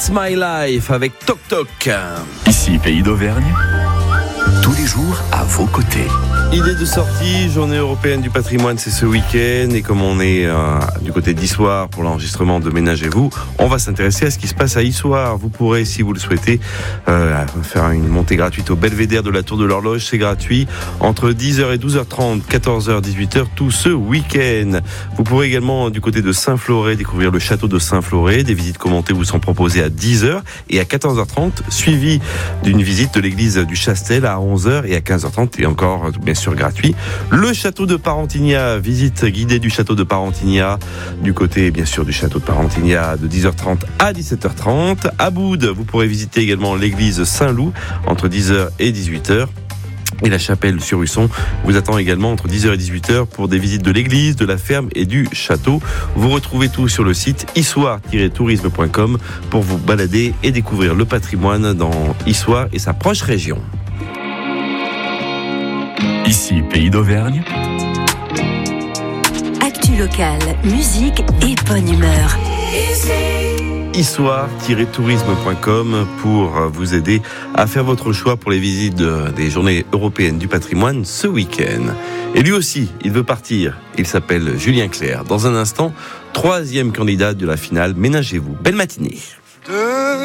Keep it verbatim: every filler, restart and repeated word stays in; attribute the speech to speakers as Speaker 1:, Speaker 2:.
Speaker 1: It's My Life avec Toc Toc.
Speaker 2: Ici, Pays d'Auvergne, tous les jours à vos côtés.
Speaker 1: Idée de sortie, journée européenne du patrimoine, c'est ce week-end. Et comme on est euh, du côté d'Issoire pour l'enregistrement de Ménagez-vous, on va s'intéresser à ce qui se passe à Issoire. Vous pourrez, si vous le souhaitez, euh, faire une montée gratuite au belvédère de la Tour de l'Horloge. C'est gratuit entre dix heures et douze heures trente, quatorze heures, dix-huit heures, tout ce week-end. Vous pourrez également, du côté de Saint-Floré, découvrir le château de Saint-Floré. Des visites commentées vous sont proposées à dix heures et à quatorze heures trente, suivi d'une visite de l'église du Chastel à onze heures et à quinze heures trente, et encore, bien sûr, gratuit. Le château de Parentigna, visite guidée du château de Parentigna, du côté bien sûr du château de Parentigna de dix heures trente à dix-sept heures trente. À Boude, vous pourrez visiter également l'église Saint-Loup entre dix heures et dix-huit heures. Et la chapelle sur Usson vous attend également entre dix heures et dix-huit heures pour des visites de l'église, de la ferme et du château. Vous retrouvez tout sur le site issoire tiret tourisme point com pour vous balader et découvrir le patrimoine dans Issoire et sa proche région.
Speaker 2: Ici, Pays d'Auvergne.
Speaker 3: Actu locale, musique et bonne humeur.
Speaker 1: issoire tiret tourisme point com pour vous aider à faire votre choix pour les visites de, des journées européennes du patrimoine ce week-end. Et lui aussi, il veut partir. Il s'appelle Julien Clerc. Dans un instant, troisième candidat de la finale. Ménagez-vous. Belle matinée.